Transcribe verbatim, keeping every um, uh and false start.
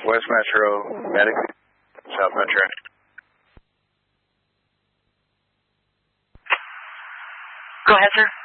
West Metro, medic, South Metro. Go ahead, sir.